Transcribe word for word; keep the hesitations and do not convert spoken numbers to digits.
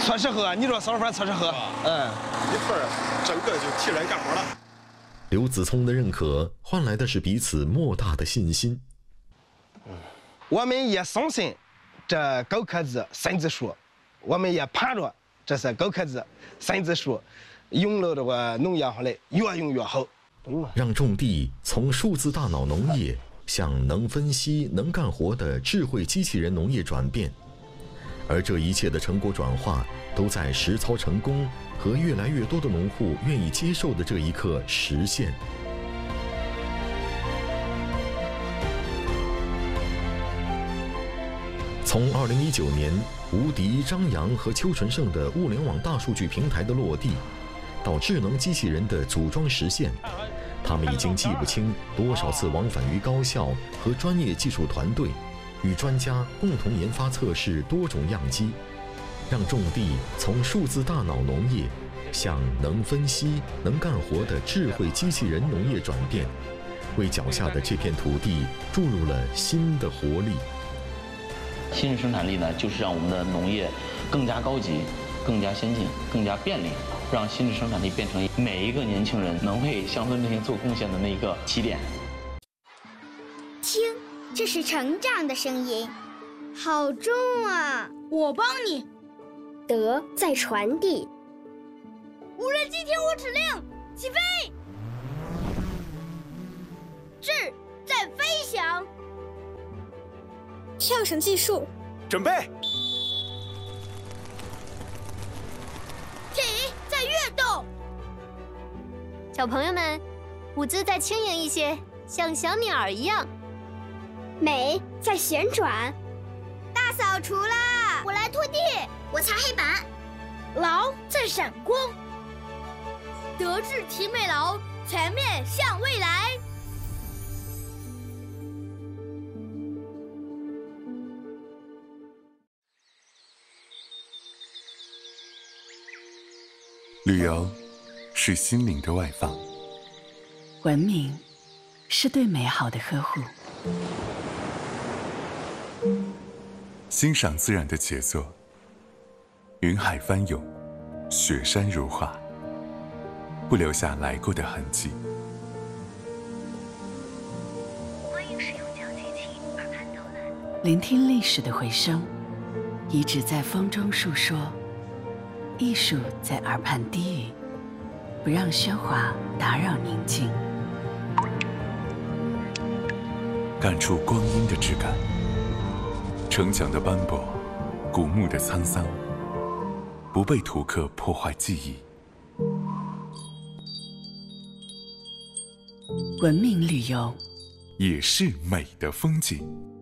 确实喝，你这烧饭确实喝。嗯， 一份整个就替人干活了。 刘子聪的认可换来的是彼此莫大的信心。 我们也相信这高科技甚至说，我们也盼着这些高科技甚至说用了这个农业上来越用越好。 让种地从数字大脑农业向能分析、能干活的智慧机器人农业转变，而这一切的成果转化，都在实操成功和越来越多的农户愿意接受的这一刻实现。从二零一九年吴迪、张扬和邱纯胜的物联网大数据平台的落地，到智能机器人的组装实现，他们已经记不清多少次往返于高校和专业技术团队，与专家共同研发测试多种样机，让种地从数字大脑农业向能分析、能干活的智慧机器人农业转变，为脚下的这片土地注入了新的活力。 新式生产力呢，就是让我们的农业更加高级、更加先进、更加便利，让新式生产力变成每一个年轻人能为乡村振兴做贡献的那一个起点。 听，这是成长的声音，好重啊！ 我帮你。 德在传递。 无人机听我指令，起飞。智在飞翔。 跳绳技术， 准备。 体在跃动。 小朋友们，舞姿再轻盈一些，像小鸟儿一样。 美在旋转。 大扫除啦！我来拖地， 我擦黑板。 劳在闪光。德智体美劳，全面向未来。 旅游是心灵的外放， 文明是对美好的呵护， 欣赏自然的杰作，云海翻涌，雪山如画，不留下来过的痕迹。 欢迎使用讲解器耳畔导览， 聆听历史的回声，遗址在风中述说，艺术在耳畔低语，不让喧哗打扰宁静。 感触光阴的质感，城墙的斑驳，古墓的沧桑，不被图刻破坏记忆。 文明旅游， 也是美的风景。